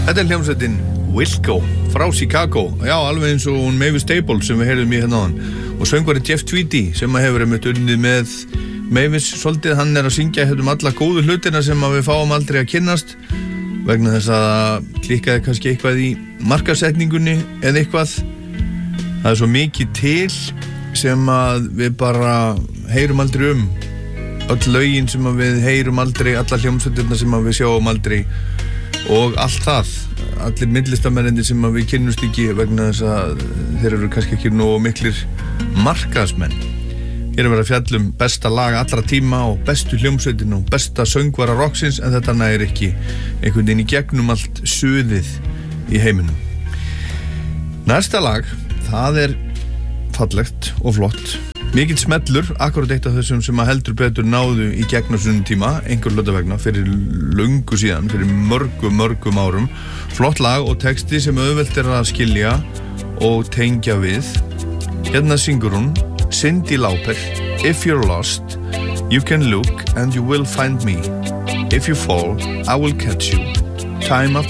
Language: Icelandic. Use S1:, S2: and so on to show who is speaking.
S1: Þetta hljómsveitin Wilco frá Chicago. Já, alveg eins og hún Mavis Staples sem við heyrðum í hérna áðan. Og söngvari Jeff Tweedy sem hefur einmitt unnið með Mavis svolítið. Hann að syngja alla góðu hlutina sem við fáum aldrei að kynnast vegna þess að klikkaði kannski eitthvað í markasetningunni eða eitthvað. Það svo mikið til sem að við bara heyrum aldrei öll lögin sem að við heyrum aldrei, alla hljómsveitirnar sem að við sjáum aldrei og allt það, allir myndlistamennir sem að við kynnumst ekki vegna þess að þeir eru kannski ekki nógu miklir markaðsmenn. Hér er verið að fjalla besta lag allra tíma og bestu hljómsveitin og besta söngvara rocksins, en þetta nægir ekki einhvern veginn í gegnum allt suðið í heiminum. Næsta lag, það er fallegt og flott. Mikill smellur, akkurat eitt af þessum sem að heldur betur náðu í gegnum svona tíma, einhver hluta vegna, fyrir löngu síðan, fyrir mörgum árum. Flott lag og texti sem auðvelt er að skilja og tengja við. Hérna syngur hún, Cyndi Lauper, If you're lost, you can look and you will find me. If you fall, I will catch you. Time after